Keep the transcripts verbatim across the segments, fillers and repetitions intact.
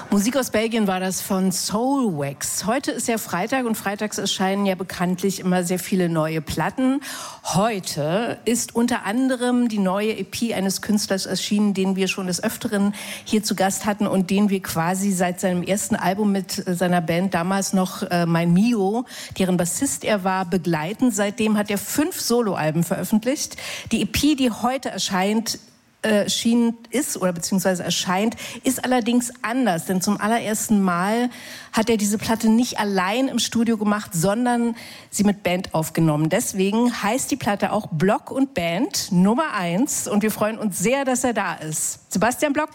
Musik aus Belgien war das von Soulwax. Heute ist ja Freitag und freitags erscheinen ja bekanntlich immer sehr viele neue Platten. Heute ist unter anderem die neue E P eines Künstlers erschienen, den wir schon des Öfteren hier zu Gast hatten und den wir quasi seit seinem ersten Album mit seiner Band, damals noch äh, Mein Mio, deren Bassist er war, begleiten. Seitdem hat er fünf Soloalben veröffentlicht. Die E P, die heute erscheint, erschienen ist oder beziehungsweise erscheint, ist allerdings anders, denn zum allerersten Mal hat er diese Platte nicht allein im Studio gemacht, sondern sie mit Band aufgenommen. Deswegen heißt die Platte auch Block und Band Nummer eins und wir freuen uns sehr, dass er da ist. Sebastian Block.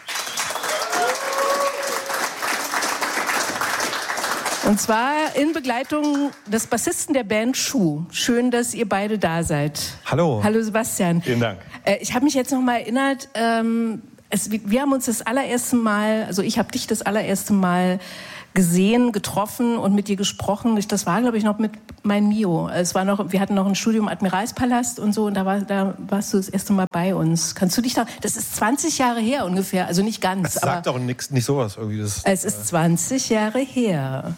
Und zwar in Begleitung des Bassisten der Band Schuh. Schön, dass ihr beide da seid. Hallo. Hallo Sebastian. Vielen Dank. Äh, ich habe mich jetzt noch mal erinnert, ähm, es, wir haben uns das allererste Mal, also ich habe dich das allererste Mal gesehen, getroffen und mit dir gesprochen. Das war, glaube ich, noch mit Mein Mio. Es war noch, wir hatten noch ein Studium im Admiralspalast und so und da, war, da warst du das erste Mal bei uns. Kannst du dich da, das ist zwanzig Jahre her ungefähr, also nicht ganz. Das sagt auch nix, nicht sowas irgendwie. Das, es ist zwanzig Jahre her.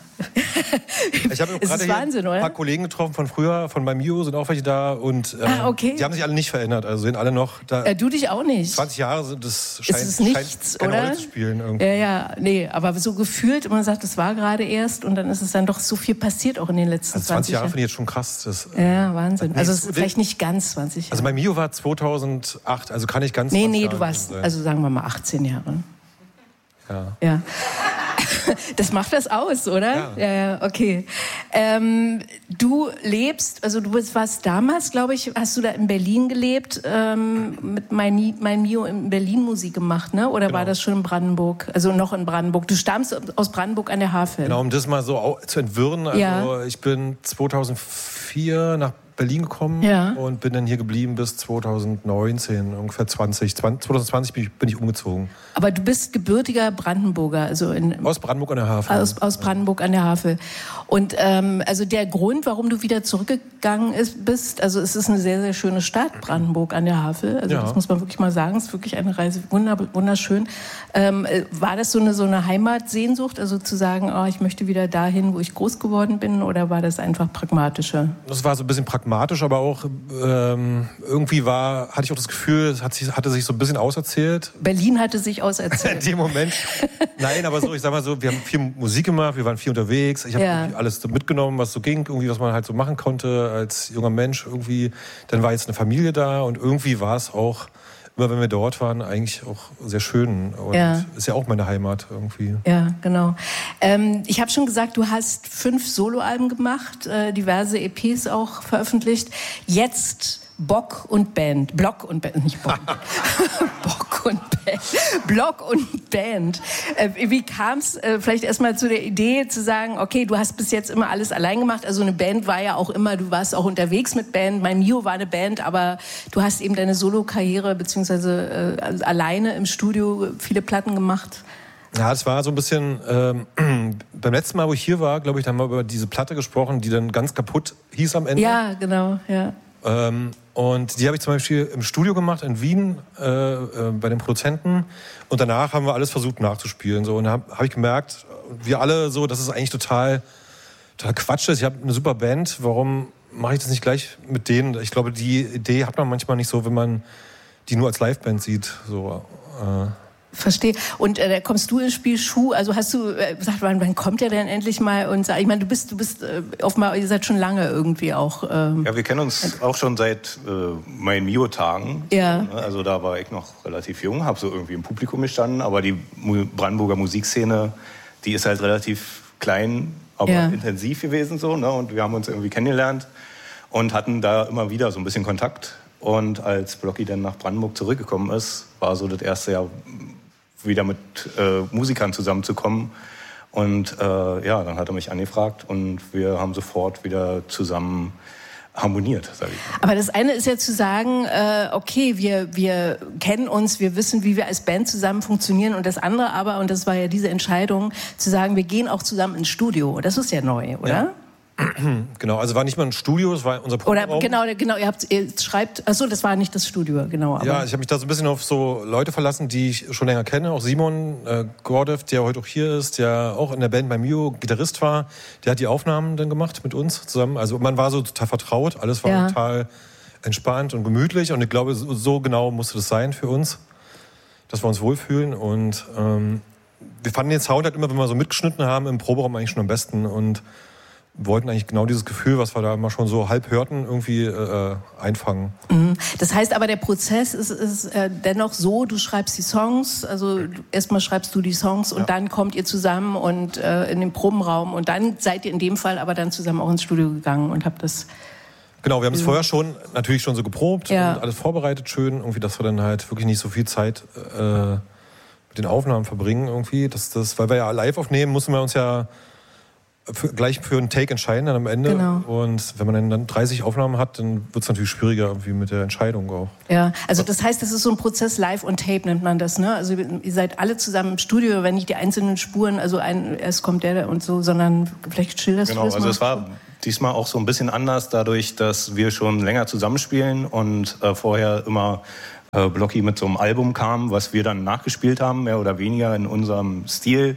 Ich habe gerade hier Wahnsinn, ein paar Kollegen getroffen von früher, von Mein Mio, sind auch welche da und äh, ah, okay. Die haben sich alle nicht verändert, also sind alle noch da. Äh, du dich auch nicht. zwanzig Jahre sind das scheint, ist es nichts, scheint keine oder? Rolle zu spielen irgendwie. Ja, ja, nee, aber so gefühlt, man sagt, das war gerade erst und dann ist es dann doch so viel passiert auch in den letzten also zwanzig Jahre finde ich jetzt schon krass. Das, ja, Wahnsinn. Also es ist vielleicht nicht ganz zwanzig Jahre. Also Mein Mio war zweitausendacht, also kann ich ganz Nee, nee, du warst, also sagen wir mal achtzehn Jahre. Ja. Ja. Das macht das aus, oder? Ja, ja okay. Ähm, du lebst, also du warst damals, glaube ich, hast du da in Berlin gelebt, ähm, mit Mein, mein Mio in Berlin Musik gemacht, ne? Oder genau. War das schon in Brandenburg? Also noch in Brandenburg. Du stammst aus Brandenburg an der Havel. Genau, um das mal so zu entwirren. Also ja. Ich bin zweitausendvier nach Berlin gekommen ja. und bin dann hier geblieben bis zweitausendneunzehn, ungefähr zwanzig. zweitausendzwanzig bin ich, bin ich umgezogen. Aber du bist gebürtiger Brandenburger, also in, aus Brandenburg an der Havel. Aus, aus Brandenburg an der Havel. Und ähm, also der Grund, warum du wieder zurückgegangen ist, bist, also es ist eine sehr, sehr schöne Stadt, Brandenburg an der Havel. Also ja. Das muss man wirklich mal sagen, es ist wirklich eine Reise, wunderschön. Ähm, war das so eine, so eine Heimatsehnsucht, also zu sagen, oh, ich möchte wieder dahin, wo ich groß geworden bin, oder war das einfach pragmatischer? Das war so ein bisschen pragmatisch, aber auch ähm, irgendwie war, hatte ich auch das Gefühl, es hat sich, hatte sich so ein bisschen auserzählt. Berlin hatte sich auserzählt. In dem Moment. Nein, aber so, ich sag mal so, wir haben viel Musik gemacht, wir waren viel unterwegs. Ich habe ja. alles so mitgenommen, was so ging, irgendwie, was man halt so machen konnte als junger Mensch irgendwie. Dann war jetzt eine Familie da und irgendwie war es auch, immer wenn wir dort waren, eigentlich auch sehr schön. Und ja. ist ja auch meine Heimat irgendwie. Ja, genau. Ähm, ich habe schon gesagt, du hast fünf Soloalben gemacht, äh, diverse E Ps auch veröffentlicht. Jetzt Bock und Band. Block und Band, nicht Bock. Bock und Band. Block und Band. Äh, wie kam es äh, vielleicht erstmal zu der Idee zu sagen, okay, du hast bis jetzt immer alles allein gemacht. Also eine Band war ja auch immer, du warst auch unterwegs mit Band. Mein Mio war eine Band, aber du hast eben deine Solo-Karriere beziehungsweise äh, alleine im Studio viele Platten gemacht. Ja, es war so ein bisschen, ähm, beim letzten Mal, wo ich hier war, glaube ich, da haben wir über diese Platte gesprochen, die dann ganz kaputt hieß am Ende. Ja, genau, ja. Ähm, und die habe ich zum Beispiel im Studio gemacht in Wien äh, äh, bei den Produzenten und danach haben wir alles versucht nachzuspielen so. Und da habe hab ich gemerkt, wir alle so, dass es eigentlich total, total Quatsch ist. Ich habe eine super Band, warum mache ich das nicht gleich mit denen? Ich glaube, die Idee hat man manchmal nicht so, wenn man die nur als Liveband sieht. So, äh. Verstehe. Und äh, da kommst du ins Spiel, Schuh. Also hast du äh, gesagt, wann, wann kommt der denn endlich mal und sagt, ich meine, du bist, du bist äh, offenbar, ihr seid schon lange irgendwie auch. Ähm, ja, wir kennen uns auch schon seit äh, Mein Mio-Tagen. Ja. Also da war ich noch relativ jung, habe so irgendwie im Publikum gestanden, aber die Mu- Brandenburger Musikszene, die ist halt relativ klein, aber ja. intensiv gewesen so, ne? Und wir haben uns irgendwie kennengelernt und hatten da immer wieder so ein bisschen Kontakt. Und als Blocky dann nach Brandenburg zurückgekommen ist, war so das erste Jahr wieder mit äh, Musikern zusammenzukommen. Und äh, ja, dann hat er mich angefragt und wir haben sofort wieder zusammen harmoniert, sage ich mal. Aber das eine ist ja zu sagen, äh, okay, wir, wir kennen uns, wir wissen, wie wir als Band zusammen funktionieren. Und das andere aber, und das war ja diese Entscheidung, zu sagen, wir gehen auch zusammen ins Studio. Das ist ja neu, oder? Ja. Genau, also war nicht mal ein Studio, es war unser Proberaum. Oder genau, genau, ihr habt, ihr schreibt, achso, das war nicht das Studio, genau. Aber ja, ich habe mich da so ein bisschen auf so Leute verlassen, die ich schon länger kenne. Auch Simon äh, Gordev, der heute auch hier ist, der auch in der Band bei Mio Gitarrist war, der hat die Aufnahmen dann gemacht mit uns zusammen. Also man war so total vertraut, alles war ja. total entspannt und gemütlich. Und ich glaube, so, so genau musste das sein für uns, dass wir uns wohlfühlen. Und ähm, wir fanden den Sound halt immer, wenn wir so mitgeschnitten haben, im Proberaum eigentlich schon am besten. Und wollten eigentlich genau dieses Gefühl, was wir da mal schon so halb hörten, irgendwie äh, einfangen. Das heißt aber, der Prozess ist, ist äh, dennoch so, du schreibst die Songs, also erstmal schreibst du die Songs und ja. dann kommt ihr zusammen und äh, in den Probenraum und dann seid ihr in dem Fall aber dann zusammen auch ins Studio gegangen und habt das... Genau, wir haben es vorher schon, natürlich schon so geprobt ja. und alles vorbereitet schön, irgendwie, dass wir dann halt wirklich nicht so viel Zeit äh, mit den Aufnahmen verbringen irgendwie, dass das, weil wir ja live aufnehmen, mussten wir uns ja Für, gleich für einen Take entscheiden dann am Ende. Genau. Und wenn man dann, dann dreißig Aufnahmen hat, dann wird es natürlich schwieriger irgendwie mit der Entscheidung auch. Ja, also das heißt, das ist so ein Prozess, Live on Tape nennt man das, ne? Also ihr seid alle zusammen im Studio, wenn nicht die einzelnen Spuren, also ein, erst kommt der und so, sondern vielleicht schilderst genau, du das also mal? es war diesmal auch so ein bisschen anders, dadurch, dass wir schon länger zusammenspielen und äh, vorher immer äh, Blocky mit so einem Album kam, was wir dann nachgespielt haben, mehr oder weniger in unserem Stil.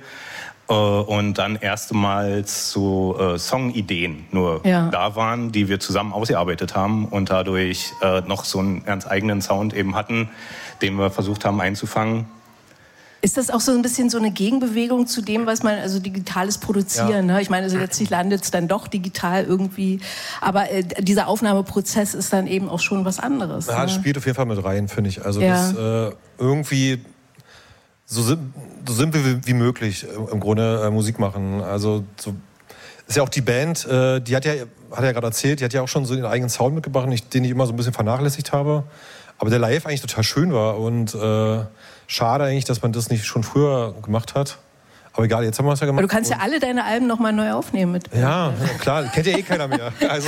Und dann erstmals so äh, Songideen nur ja. da waren, die wir zusammen ausgearbeitet haben und dadurch äh, noch so einen ganz eigenen Sound eben hatten, den wir versucht haben einzufangen. Ist das auch so ein bisschen so eine Gegenbewegung zu dem, was man, also digitales Produzieren, ja. ne? Ich meine, also letztlich landet es dann doch digital irgendwie, aber äh, dieser Aufnahmeprozess ist dann eben auch schon was anderes. Ja, ne? das spielt auf jeden Fall mit rein, finde ich. Also ja. das äh, irgendwie so, sim so simpel wie, wie möglich im Grunde äh, Musik machen. Also so, ist ja auch die Band, äh, die hat ja, hat ja gerade erzählt, die hat ja auch schon so den eigenen Sound mitgebracht, den ich immer so ein bisschen vernachlässigt habe. Aber der live eigentlich total schön war und äh, schade eigentlich, dass man das nicht schon früher gemacht hat. Aber egal, jetzt haben wir es ja gemacht. Aber du kannst ja alle deine Alben nochmal neu aufnehmen. Mit ja, klar, kennt ja eh keiner mehr. Also,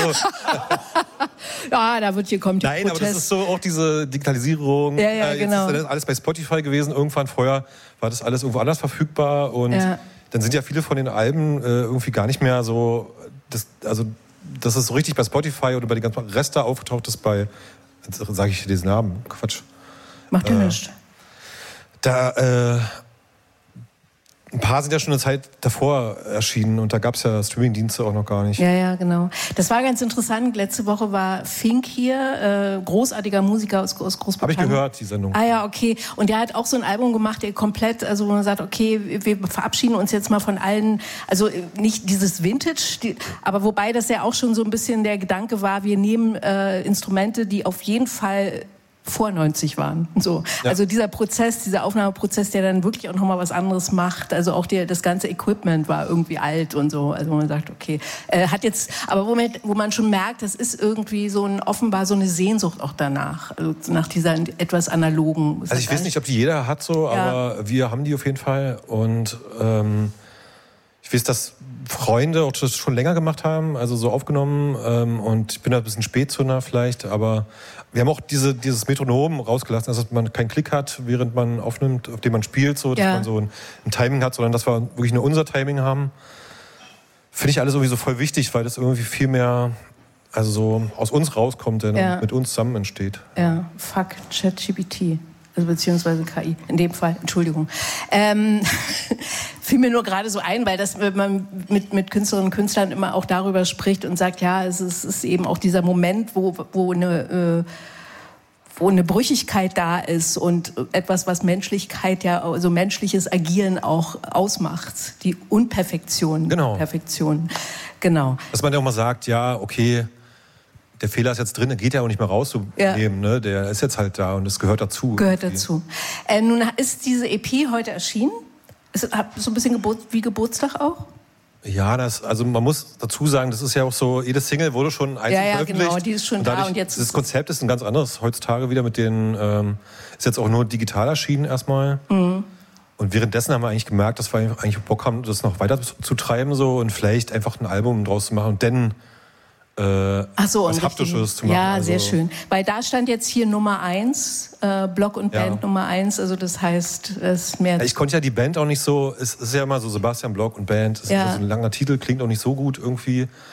ja, da wird hier kommt die Nein, Protest. aber das ist so auch diese Digitalisierung. Ja, ja, äh, jetzt genau. ist das alles bei Spotify gewesen. Irgendwann vorher war das alles irgendwo anders verfügbar. Und ja. dann sind ja viele von den Alben äh, irgendwie gar nicht mehr so... Das, also, dass es so richtig bei Spotify oder bei den ganzen Rest da aufgetaucht ist bei... Sage ich diesen Namen? Quatsch. Macht ja äh, nichts. Da... Äh, Ein paar sind ja schon eine Zeit davor erschienen und da gab es ja Streamingdienste auch noch gar nicht. Ja, ja, genau. Das war ganz interessant. Letzte Woche war Fink hier, äh, großartiger Musiker aus, aus Großbritannien. Habe ich gehört, die Sendung. Ah ja, okay. Und der hat auch so ein Album gemacht, der komplett, also wo man sagt, okay, wir verabschieden uns jetzt mal von allen, also nicht dieses Vintage, die, aber wobei das ja auch schon so ein bisschen der Gedanke war, wir nehmen äh, Instrumente, die auf jeden Fall vor neunzig waren. So. Ja. Also dieser Prozess, dieser Aufnahmeprozess, der dann wirklich auch nochmal was anderes macht. Also auch der, das ganze Equipment war irgendwie alt und so. Also wo man sagt, okay, äh, hat jetzt, aber wo man, wo man schon merkt, das ist irgendwie so ein, offenbar so eine Sehnsucht auch danach. Also nach dieser etwas analogen. Also ich weiß nicht, ob die jeder hat so, ja. aber wir haben die auf jeden Fall. Und ähm, ich weiß, dass Freunde auch das schon länger gemacht haben, also so aufgenommen. Ähm, und ich bin da ein bisschen Spätzünder vielleicht, aber wir haben auch diese, dieses Metronom rausgelassen, also dass man keinen Klick hat, während man aufnimmt, auf dem man spielt, so, dass ja. man so ein, ein Timing hat, sondern dass wir wirklich nur unser Timing haben. Finde ich alles irgendwie so voll wichtig, weil das irgendwie viel mehr, also so aus uns rauskommt denn ja. und mit uns zusammen entsteht. Ja, fuck ChatGPT. Also beziehungsweise K I, in dem Fall, Entschuldigung. Ähm, fiel mir nur gerade so ein, weil das, wenn man mit, mit Künstlerinnen und Künstlern immer auch darüber spricht und sagt, ja, es ist, es ist eben auch dieser Moment, wo, wo, eine, äh, wo eine Brüchigkeit da ist und etwas, was Menschlichkeit ja, also menschliches Agieren auch ausmacht. Die Unperfektion. Genau. Perfektion. Genau. Dass man ja auch mal sagt, ja, okay, der Fehler ist jetzt drin, der geht ja auch nicht mehr rauszunehmen, ja. ne? Der ist jetzt halt da und es gehört dazu. Gehört irgendwie. dazu. Äh, nun ist diese E P heute erschienen. Ist so ein bisschen Geburt, wie Geburtstag auch? Ja, das, also man muss dazu sagen, das ist ja auch so, jede Single wurde schon einzeln ja, ja, veröffentlicht. Genau, die ist schon und da und jetzt. Das Konzept ist ein ganz anderes heutzutage wieder mit den, ähm, ist jetzt auch nur digital erschienen erstmal. Mhm. Und währenddessen haben wir eigentlich gemerkt, dass wir eigentlich Bock haben, das noch weiter zu treiben so und vielleicht einfach ein Album draus zu machen und dann Äh, Ach so, was Haptisches zu machen. Ja, also sehr schön. Weil da stand jetzt hier Nummer eins, äh, Block und Band ja. Nummer eins, also das heißt, es ist mehr... Ich konnte ja die Band auch nicht so, es ist ja immer so Sebastian Block und Band, es ja. ist so ein langer Titel, klingt auch nicht so gut irgendwie.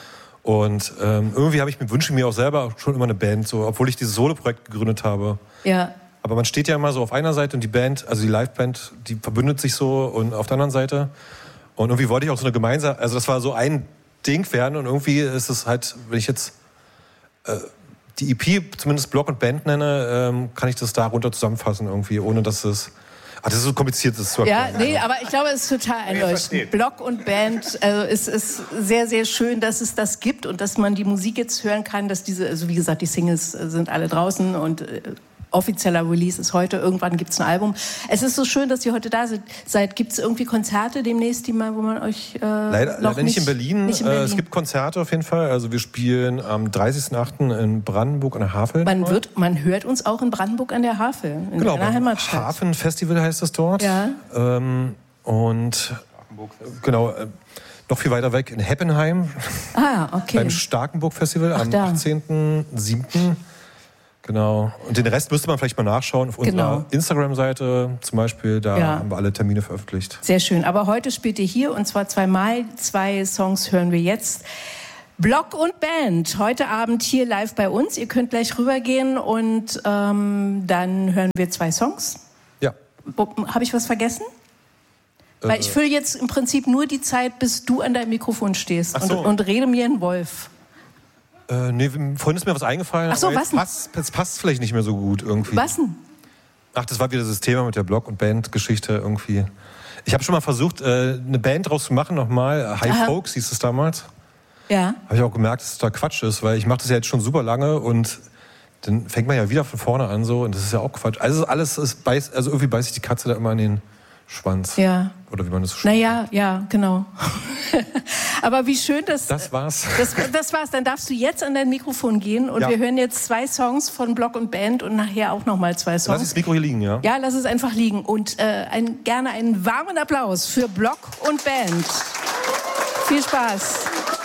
Und ähm, irgendwie habe ich mir, wünsche mir auch selber schon immer eine Band, so, obwohl ich dieses Solo-Projekt gegründet habe. Ja. Aber man steht ja immer so auf einer Seite und die Band, also die Liveband, die verbündet sich so und auf der anderen Seite. Und irgendwie wollte ich auch so eine gemeinsame, also das war so ein Ding werden und irgendwie ist es halt, wenn ich jetzt äh, die E P zumindest Block und Band nenne, ähm, kann ich das da runter zusammenfassen irgendwie, ohne dass es... Ach, das ist so kompliziert, das zu erklären. Ja, nee, aber ich glaube, es ist total einleuchtend. Block und Band, also es ist sehr, sehr schön, dass es das gibt und dass man die Musik jetzt hören kann, dass diese, also wie gesagt, die Singles sind alle draußen und äh, offizieller Release ist heute, irgendwann gibt es ein Album. Es ist so schön, dass ihr heute da seid. Gibt es irgendwie Konzerte demnächst, die mal, wo man euch äh, leider, noch leider nicht, in Berlin. nicht in Berlin. Äh, es gibt Konzerte auf jeden Fall. Also wir spielen am dreißigsten achten in Brandenburg an der Havel. Man, wird, man hört uns auch in Brandenburg an der Havel, in genau, deiner Heimatstadt. Hafenfestival heißt es dort. Ja. Ähm, und genau, äh, noch viel weiter weg in Heppenheim. Ah, okay. Beim Starkenburg-Festival am da. achtzehnten siebten Genau. Und den Rest müsste man vielleicht mal nachschauen auf unserer genau. Instagram-Seite zum Beispiel. Da ja. haben wir alle Termine veröffentlicht. Sehr schön. Aber heute spielt ihr hier und zwar zweimal. Zwei Songs hören wir jetzt. Block und Band. Heute Abend hier live bei uns. Ihr könnt gleich rübergehen und ähm, dann hören wir zwei Songs. Ja. Habe ich was vergessen? Äh, Weil ich fülle jetzt im Prinzip nur die Zeit, bis du an deinem Mikrofon stehst so. und, und rede mir einen Wolf. Äh, nee, vorhin ist mir was eingefallen. Ach so, aber was jetzt denn? passt, jetzt passt vielleicht nicht mehr so gut irgendwie. Was denn? Ach, das war wieder das Thema mit der Block- und Band-Geschichte irgendwie. Ich habe schon mal versucht, äh, eine Band draus zu machen nochmal. High Aha. Folks hieß es damals. Ja. Habe ich auch gemerkt, dass es da Quatsch ist, weil ich mache das ja jetzt schon super lange und dann fängt man ja wieder von vorne an so und das ist ja auch Quatsch. Also alles ist beiß, also irgendwie beißt sich die Katze da immer in den Schwanz. Ja. Oder wie man das so Naja, ja, genau. Aber wie schön, dass... Das war's. Das, das war's. Dann darfst du jetzt an dein Mikrofon gehen und ja. wir hören jetzt zwei Songs von Block und Band und nachher auch nochmal zwei Songs. Lass das Mikro hier liegen, ja? Ja, lass es einfach liegen. Und äh, ein, gerne einen warmen Applaus für Block und Band. Viel Spaß.